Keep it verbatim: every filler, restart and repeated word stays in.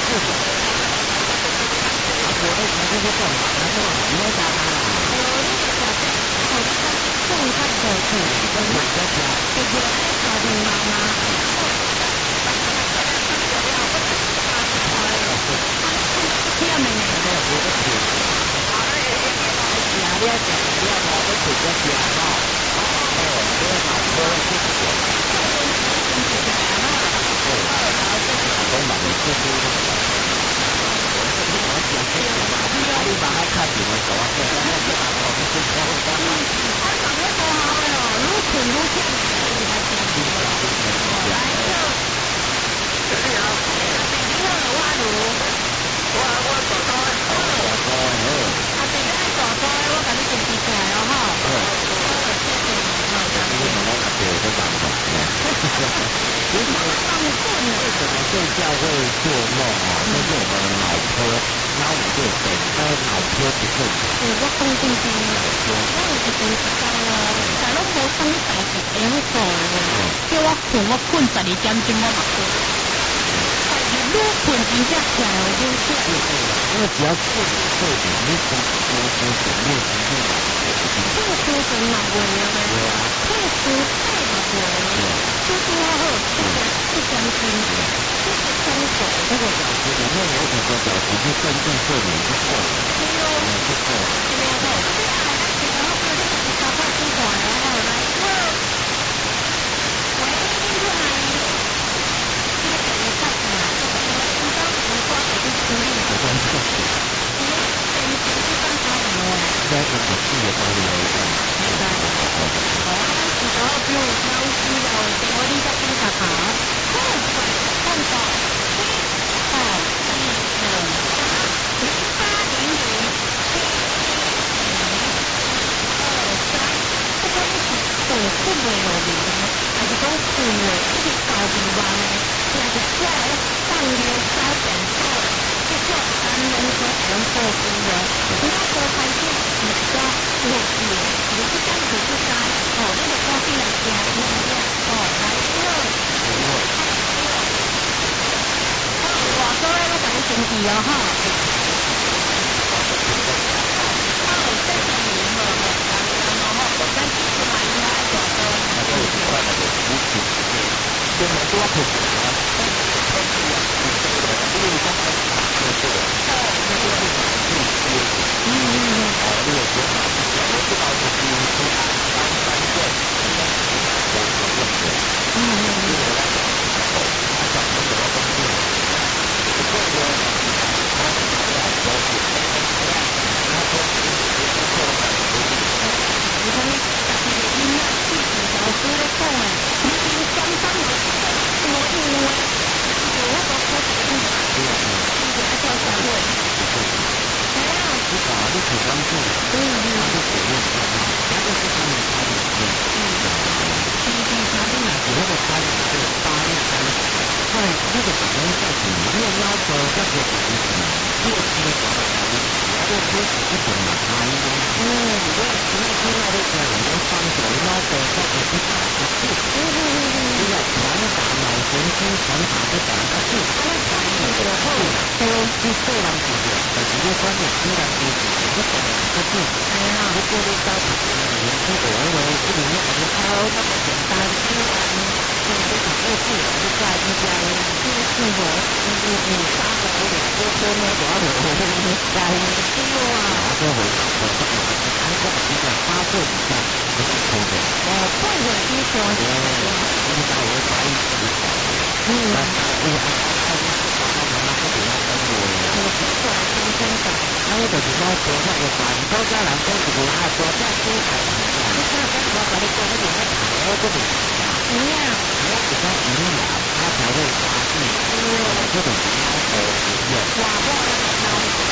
我在前面就干嘛？然后你要打他啦？哦，你讲送他走去，我们在家，对不对？搞定妈妈。听到没呢？我的天！呀，你要讲，你要讲，我请个假哈。哦，这个脑壳是什么？对，都蛮有趣的。你把它看你们手啊，对，然后就把手就伸开，然后他长得多好哟，如此如此，来就，这里啊，北京的挖炉，我我走走，走走，啊，北京的走走，我把你捡起来了哈，嗯，谢谢你，好，谢谢你，我感觉我都长懂了，其实为什么睡觉会做梦啊？就是我们脑科。脑五对对，他脑科不正常。对，我讲正经的，我有一段时间哦，但拢无啥物代志会晓做的，叫我困，我困十二点钟我嘛困。但是愈困真正起来有愈醒。因为只要睡睡眠，你从多多整六十天来，这个多整哪会了呢？退出太哪会了？多多好好，不相信。双手这个小时里面有五个小时是真正睡眠不够的，没有不够。没有，然后这里小块出来，然后来一个，喂，听出来，这个感觉太难了，你刚才说我是处理的关系，因为等于是刚才我在这个事业方面有一个，明白？好啊，有时候比如老师要给我理解清楚好，对，看到。哦，一九零八零零七二三，这个一起做困袂落去，还是讲困袂一直搞不完呢？也是说放流烧点做，结果咱拢说用做工的，你要多开始你说做事，你不干就不干，哦，你就赶紧来听听听，哦，来一个。我说了，我等你先记哦哈。好，谢谢你哈，然后我再继续来另外一个。那就很快那个扶贫，跟很多朋友啊，都是可以啊，因为刚才讲的这个，哦，那个是可以接的，嗯嗯嗯，哦，这个说法是讲的不到的是说三三岁，应该是都有问题，嗯嗯嗯，这个来讲，哦，他讲的什么东西？这个，他讲的是，他说是是错的，你看你家己的音乐气质老师咧讲诶，你已经相当有我有诶，有我都可以，嗯，你就爱叫啥货？哎呀，你把你可关注，嗯嗯，他就写入他，他就是他们他的嗯嗯，第一第三第哪几那个参与是八月三十。在那个打工在里面要求这个主题是六七个小的小的，这初始是怎么开呢？嗯，我也是听到这个很多方手要求这个是打下去，嗯嗯嗯嗯，这个传达脑神经传达是打下去，那传达的后都是这样子的，但是这方面虽然是不懂这个，哎呀，不过你到底人是我认为这里面很好那么简单，因为这个场务是是在一家这个是我嗯嗯嗯三个我俩多多呢多少我我在希望这回我这个还是一个八岁以下不是抽的哦八岁以下的因为到我八一十嗯那我按按爸爸妈妈不给他跟我我不是来新鲜的那我就是说昨天我把你都家人跟住我啊昨天出来你看跟我把你做那点那我这里怎么样我比较营养他才会发育这种要求有哇哇